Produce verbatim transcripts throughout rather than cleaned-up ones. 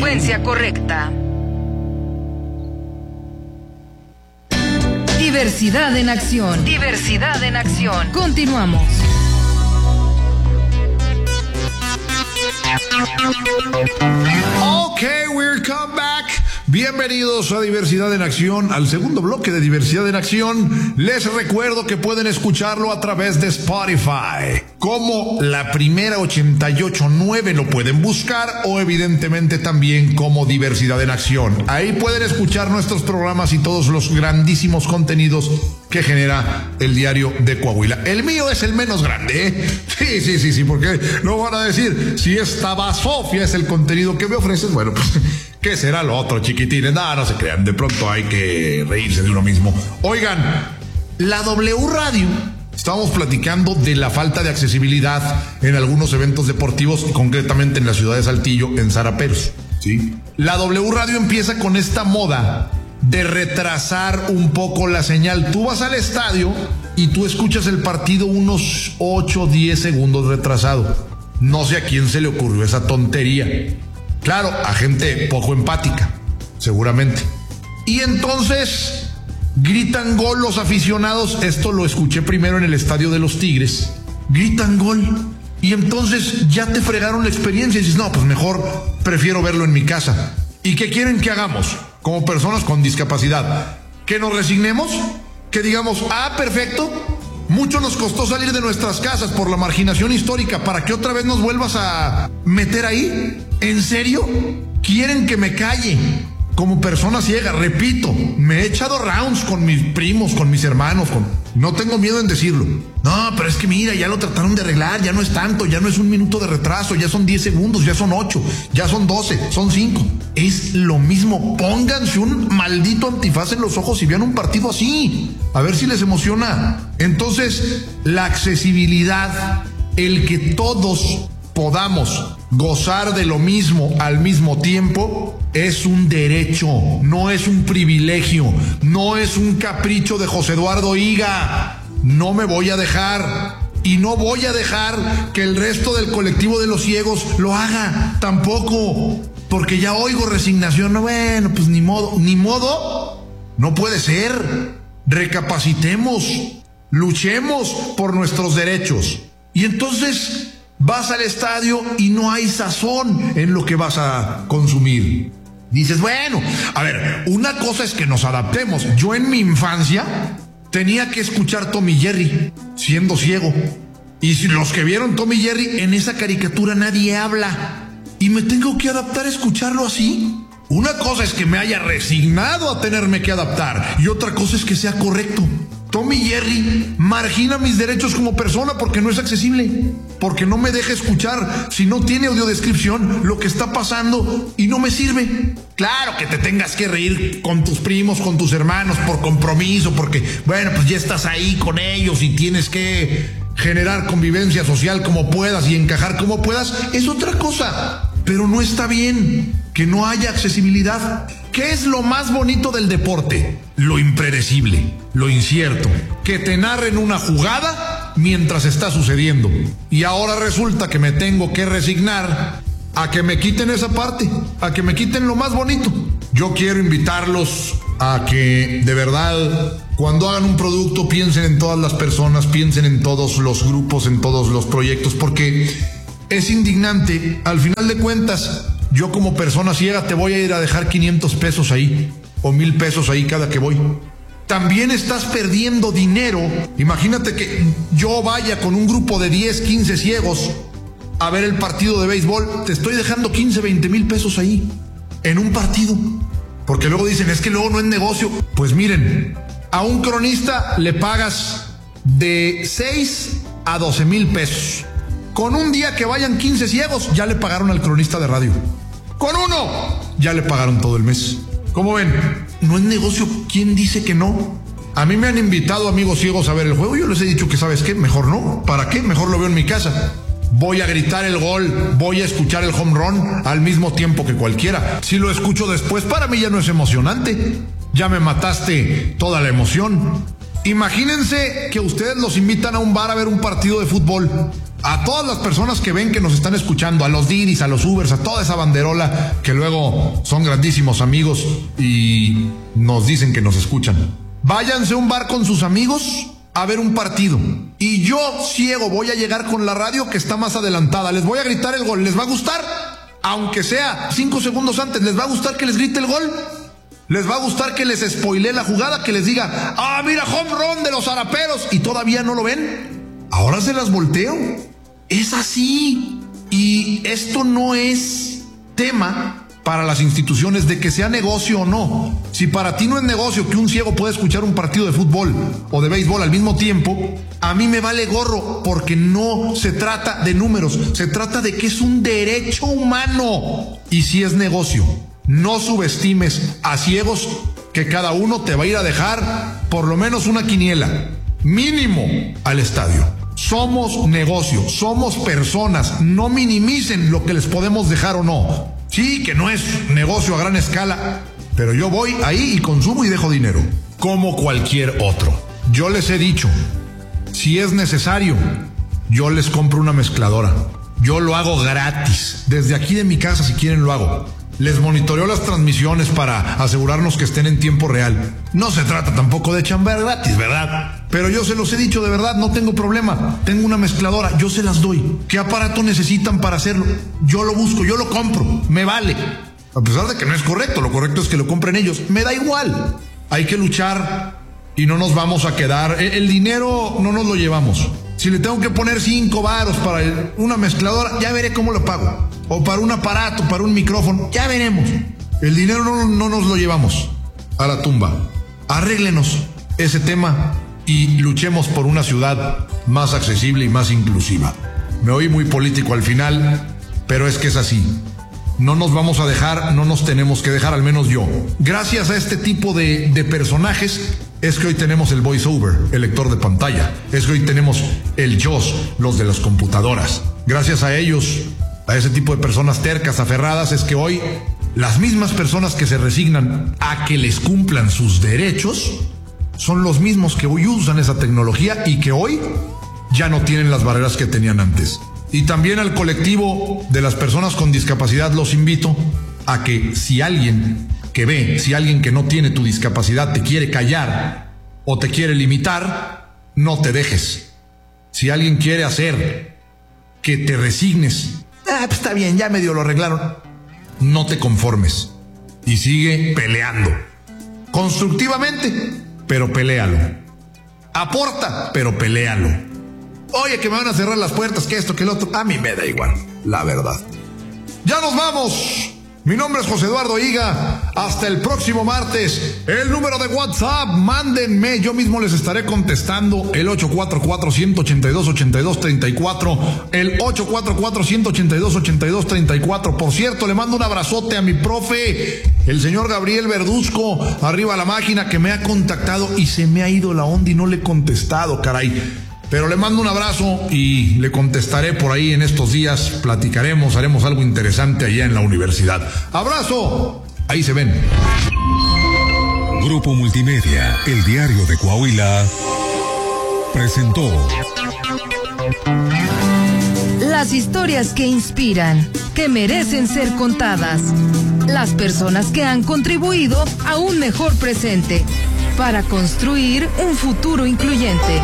frecuencia correcta. Diversidad en acción. Diversidad en acción. Continuamos. Okay, we're come back. Bienvenidos a Diversidad en Acción, al segundo bloque de Diversidad en Acción. Les recuerdo que pueden escucharlo a través de Spotify. Como La Primera ochenta y ocho punto nueve lo pueden buscar, o evidentemente también como Diversidad en Acción. Ahí pueden escuchar nuestros programas y todos los grandísimos contenidos que genera el Diario de Coahuila. El mío es el menos grande, ¿eh? Sí, sí, sí, sí, porque no van a decir, si esta basofia es el contenido que me ofreces, bueno, pues, ¿qué será lo otro, chiquitines? No, no se crean, de pronto hay que reírse de uno mismo. Oigan, la W Radio, estábamos platicando de la falta de accesibilidad en algunos eventos deportivos, concretamente en la ciudad de Saltillo, en Zaraperos, ¿sí? La W Radio empieza con esta moda de retrasar un poco la señal. Tú vas al estadio y tú escuchas el partido unos ocho o diez segundos retrasado. No sé a quién se le ocurrió esa tontería. Claro, a gente poco empática, seguramente. Y entonces gritan gol los aficionados. Esto lo escuché primero en el estadio de los Tigres. Gritan gol. Y entonces ya te fregaron la experiencia y dices, no, pues mejor prefiero verlo en mi casa. ¿Y qué quieren que hagamos como personas con discapacidad? ¿Que nos resignemos? ¿Que digamos, ah, perfecto? Mucho nos costó salir de nuestras casas por la marginación histórica, ¿para que otra vez nos vuelvas a meter ahí? ¿En serio? ¿Quieren que me calle? Como persona ciega, repito, me he echado rounds con mis primos, con mis hermanos, con... no tengo miedo en decirlo. No, pero es que mira, ya lo trataron de arreglar, ya no es tanto, ya no es un minuto de retraso, ya son diez segundos, ya son ocho, ya son doce, son cinco. Es lo mismo, pónganse un maldito antifaz en los ojos y vean un partido así, a ver si les emociona. Entonces, la accesibilidad, el que todos podamos gozar de lo mismo al mismo tiempo, es un derecho, no es un privilegio, no es un capricho de José Eduardo Higa. No me voy a dejar y no voy a dejar que el resto del colectivo de los ciegos lo haga tampoco, porque ya oigo resignación. No, bueno, pues ni modo, ni modo, no puede ser. Recapacitemos, luchemos por nuestros derechos. Y entonces vas al estadio y no hay sazón en lo que vas a consumir. Dices, bueno, a ver, una cosa es que nos adaptemos. Yo en mi infancia tenía que escuchar Tom y Jerry siendo ciego. Y si los que vieron Tom y Jerry, en esa caricatura nadie habla. Y me tengo que adaptar a escucharlo así. Una cosa es que me haya resignado a tenerme que adaptar, y otra cosa es que sea correcto. Tom y Jerry margina mis derechos como persona porque no es accesible, porque no me deja escuchar, si no tiene audiodescripción, lo que está pasando y no me sirve. Claro que te tengas que reír con tus primos, con tus hermanos, por compromiso, porque, bueno, pues ya estás ahí con ellos y tienes que generar convivencia social como puedas y encajar como puedas, es otra cosa. Pero no está bien que no haya accesibilidad. ¿Qué es lo más bonito del deporte? Lo impredecible, lo incierto, que te narren una jugada mientras está sucediendo. Y ahora resulta que me tengo que resignar a que me quiten esa parte, a que me quiten lo más bonito. Yo quiero invitarlos a que de verdad, cuando hagan un producto, piensen en todas las personas, piensen en todos los grupos, en todos los proyectos, porque es indignante. Al final de cuentas, yo como persona ciega te voy a ir a dejar quinientos pesos ahí o mil pesos ahí cada que voy. También estás perdiendo dinero. Imagínate que yo vaya con un grupo de diez, quince ciegos a ver el partido de béisbol. Te estoy dejando quince, veinte mil pesos ahí en un partido. Porque luego dicen, es que luego no es negocio. Pues miren, a un cronista le pagas de seis a doce mil pesos. Con un día que vayan quince ciegos, ya le pagaron al cronista de radio. Con uno, ya le pagaron todo el mes. ¿Cómo ven? No es negocio. ¿Quién dice que no? A mí me han invitado amigos ciegos a ver el juego. Yo les he dicho que, ¿sabes qué? Mejor no. ¿Para qué? Mejor lo veo en mi casa. Voy a gritar el gol, voy a escuchar el home run al mismo tiempo que cualquiera. Si lo escucho después, para mí ya no es emocionante. Ya me mataste toda la emoción. Imagínense que ustedes los invitan a un bar a ver un partido de fútbol A todas las personas que ven que nos están escuchando, a los Didis, a los Ubers, a toda esa banderola que luego son grandísimos amigos y nos dicen que nos escuchan. Váyanse a un bar con sus amigos a ver un partido. Y yo, ciego, voy a llegar con la radio que está más adelantada. Les voy a gritar el gol. ¿Les va a gustar? Aunque sea cinco segundos antes, ¿les va a gustar que les grite el gol? ¿Les va a gustar que les spoilee la jugada? Que les diga, ah, mira, home run de los Araperos, y todavía no lo ven. Ahora se las volteo. Es así. Y esto no es tema para las instituciones de que sea negocio o no. Si para ti no es negocio que un ciego pueda escuchar un partido de fútbol o de béisbol al mismo tiempo, a mí me vale gorro, porque no se trata de números, se trata de que es un derecho humano. Y si es negocio, no subestimes a ciegos, que cada uno te va a ir a dejar por lo menos una quiniela, mínimo, al estadio. Somos negocio, somos personas, no minimicen lo que les podemos dejar o no. Sí, que no es negocio a gran escala, pero yo voy ahí y consumo y dejo dinero, como cualquier otro. Yo les he dicho, si es necesario, yo les compro una mezcladora. Yo lo hago gratis, desde aquí de mi casa, si quieren lo hago. Les monitoreo las transmisiones para asegurarnos que estén en tiempo real. No se trata tampoco de chambear gratis, ¿verdad? Pero yo se los he dicho de verdad, no tengo problema. Tengo una mezcladora, yo se las doy. ¿Qué aparato necesitan para hacerlo? Yo lo busco, yo lo compro, me vale. A pesar de que no es correcto, lo correcto es que lo compren ellos. Me da igual. Hay que luchar y no nos vamos a quedar. El dinero no nos lo llevamos. Si le tengo que poner cinco varos para el, una mezcladora, ya veré cómo lo pago. O para un aparato, para un micrófono, ya veremos. El dinero no, no nos lo llevamos a la tumba. Arréglenos ese tema y luchemos por una ciudad más accesible y más inclusiva. Me oí muy político al final, pero es que es así. No nos vamos a dejar, no nos tenemos que dejar, al menos yo. Gracias a este tipo de, de personajes es que hoy tenemos el voiceover, el lector de pantalla. Es que hoy tenemos el J O S, los de las computadoras. Gracias a ellos, a ese tipo de personas tercas, aferradas, es que hoy las mismas personas que se resignan a que les cumplan sus derechos son los mismos que hoy usan esa tecnología y que hoy ya no tienen las barreras que tenían antes. Y también al colectivo de las personas con discapacidad los invito a que si alguien que ve, si alguien que no tiene tu discapacidad te quiere callar o te quiere limitar, no te dejes. Si alguien quiere hacer que te resignes, ah, pues está bien, ya medio lo arreglaron, no te conformes y sigue peleando. Constructivamente, pero peléalo. Aporta, pero peléalo. Oye, que me van a cerrar las puertas, que esto, que el otro. A mí me da igual, la verdad. ¡Ya nos vamos! Mi nombre es José Eduardo Higa. Hasta el próximo martes. El número de WhatsApp, mándenme. Yo mismo les estaré contestando. El ocho cuatro cuatro, uno ocho dos, ocho dos tres cuatro. El ocho cuatro cuatro, uno ocho dos, ocho dos tres cuatro. Por cierto, le mando un abrazote a mi profe, el señor Gabriel Verduzco, arriba la máquina, que me ha contactado y se me ha ido la onda y no le he contestado, caray. Pero le mando un abrazo y le contestaré por ahí en estos días. Platicaremos, haremos algo interesante allá en la universidad. ¡Abrazo! Ahí se ven. Grupo Multimedia, el diario de Coahuila, presentó las historias que inspiran, que merecen ser contadas. Las personas que han contribuido a un mejor presente para construir un futuro incluyente.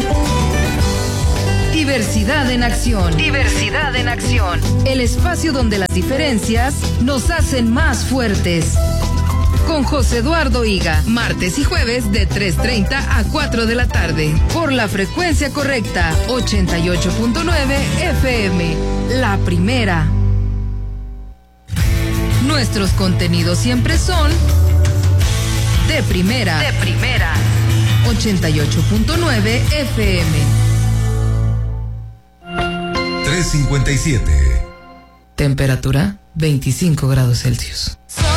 Diversidad en acción. Diversidad en acción. El espacio donde las diferencias nos hacen más fuertes. Con José Eduardo Higa, martes y jueves de tres treinta a cuatro de la tarde. Por la frecuencia correcta, ochenta y ocho punto nueve F M. La primera. Nuestros contenidos siempre son de primera. De primera. ochenta y ocho punto nueve F M. tres cincuenta y siete. Temperatura veinticinco grados Celsius.